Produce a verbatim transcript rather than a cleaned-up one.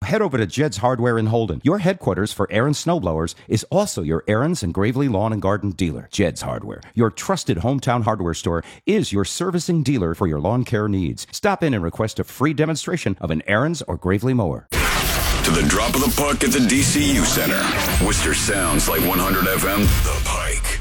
head over to Jed's Hardware in Holden. Your headquarters for Aaron's snowblowers is also your Aaron's and Gravely Lawn and Garden dealer. Jed's Hardware, your trusted hometown hardware store, is your servicing dealer for your lawn care needs. Stop in and request a free demonstration of an Aaron's or Gravely mower. To the drop of the puck at the D C U Center. Worcester sounds like one hundred F M, The Pike.